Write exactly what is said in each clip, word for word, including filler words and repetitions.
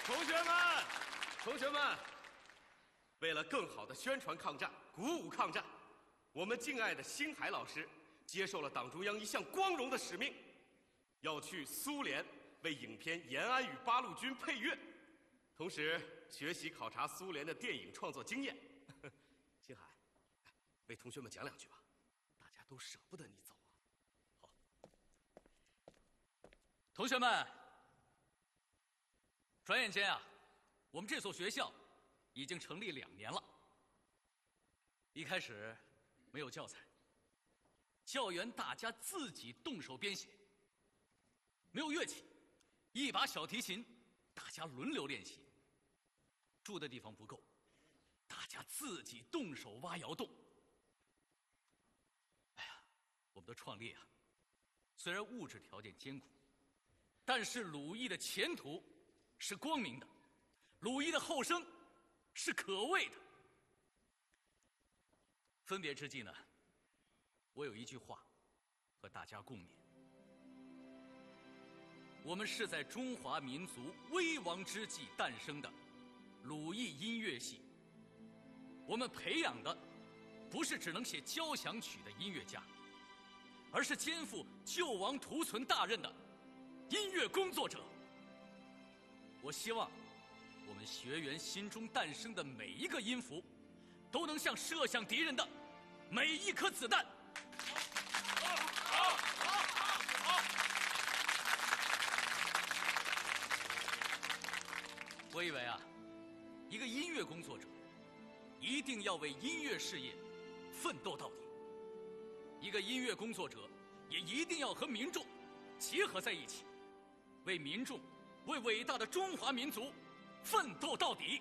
同学们，同学们，为了更好地宣传抗战、鼓舞抗战，我们敬爱的星海老师接受了党中央一项光荣的使命，要去苏联为影片《延安与八路军》配乐，同时学习考察苏联的电影创作经验。星海，为同学们讲两句吧，大家都舍不得你走啊。好， 同学们，转眼间啊，我们这所学校已经成立两年了。一开始没有教材，教员大家自己动手编写；没有乐器，一把小提琴，大家轮流练习；住的地方不够，大家自己动手挖窑洞。哎呀，我们的创立啊，虽然物质条件艰苦，但是鲁艺的前途是光明的，鲁艺的后生是可畏的。分别之际呢，我有一句话和大家共勉：我们是在中华民族危亡之际诞生的鲁艺音乐系，我们培养的不是只能写交响曲的音乐家，而是肩负救亡图存大任的音乐工作者。我希望我们学员心中诞生的每一个音符，都能像射向敌人的每一颗子弹。我以为啊，一个音乐工作者一定要为音乐事业奋斗到底，一个音乐工作者也一定要和民众结合在一起，为民众，为伟大的中华民族奋斗到底。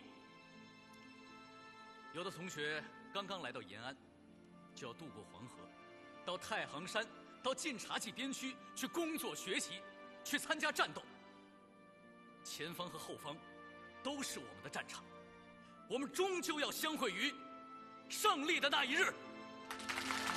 有的同学刚刚来到延安，就要渡过黄河，到太行山，到晋察冀边区去工作学习，去参加战斗。前方和后方都是我们的战场，我们终究要相会于胜利的那一日。